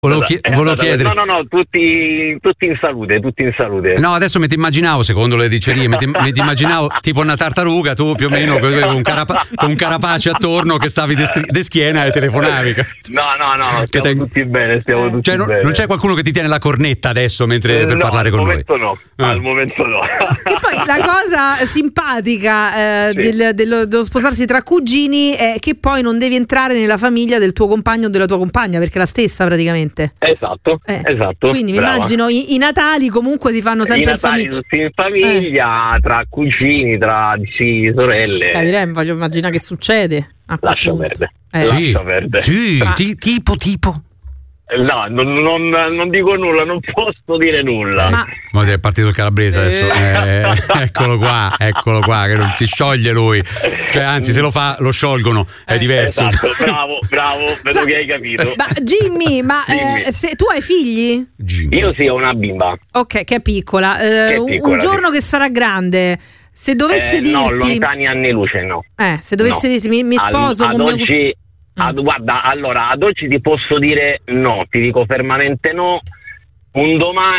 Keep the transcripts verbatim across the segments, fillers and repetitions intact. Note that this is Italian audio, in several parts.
Volevo, chi- Eh, volevo allora, chiedere. No, no, no, tutti, tutti in salute, tutti in salute. No, adesso mi ti immaginavo, secondo le dicerie, mi ti, mi ti immaginavo tipo una tartaruga, tu più o meno con un, carapa- con un carapace attorno che stavi de, stri- de schiena e telefonavi. No, no, no, no, stiamo te- tutti bene, stiamo tutti Cioè, non, bene. non c'è qualcuno che ti tiene la cornetta adesso mentre, per no, parlare con al noi? momento no, Ah. al momento no. Che poi la cosa simpatica eh, Sì. del- dello, dello sposarsi tra cugini è che poi non devi entrare nella famiglia del tuo compagno o della tua compagna, perché è la stessa praticamente. Esatto, Eh, esatto. Quindi mi brava. immagino i, i Natali comunque si fanno I sempre in Natali famiglia. tutti in famiglia, tra cugini, tra zii, sorelle. Capirei, mi voglio immaginare che succede a quel Lascia punto. perdere. Eh. Sì, Lascia perdere. sì, Ma- ti- tipo, tipo. No, non, non, non dico nulla, non posso dire nulla. Ma- Ma è partito il calabrese adesso. Eh. Eh, eccolo qua, eccolo qua, che non si scioglie lui. Cioè, anzi, se lo fa, lo sciolgono. È Eh. diverso. Esatto, bravo, bravo, vedo Ma- che hai capito. Ma Jimmy, ma Dimmi. eh, se tu hai figli? Jimmy. Io sì, ho una bimba. Ok, che è piccola. Eh, Che è un- piccola, un giorno sì. che sarà grande, se dovesse Eh, no, dirti, lontani anni luce, no. eh, se dovesse No. dirti mi, mi sposo ad, con ad mio oggi, ad- guarda, allora, ad oggi ti posso dire no, ti dico fermamente no. Un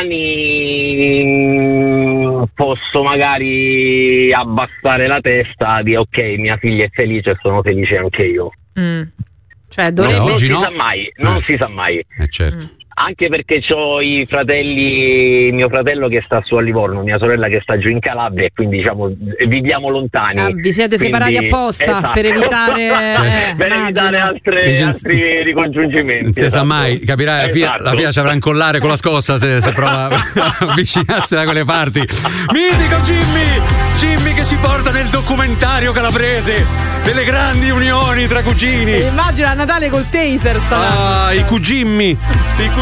domani mm, posso magari abbassare la testa di ok, mia figlia è felice e sono felice anche io. Mm. Cioè Non, dovrebbe non oggi si no. sa mai, non Eh. si sa mai. Eh, certo. Anche perché ho i fratelli, mio fratello che sta su a Livorno, mia sorella che sta giù in Calabria, e quindi diciamo viviamo lontani. Ah, vi siete Quindi- separati apposta esatto. per evitare eh, per immagino. evitare altre, Dice- altri ricongiungimenti. Non si sa esatto. mai, capirai, la figlia, Esatto. la figlia ci avrà un collare con la scossa se, se prova a avvicinarsi da quelle parti. Mitico Jimmy! Jimmy che ci porta nel documentario calabrese delle grandi unioni tra cugini. Immagino a Natale col taser sta Ah, i cugimmi. I cu-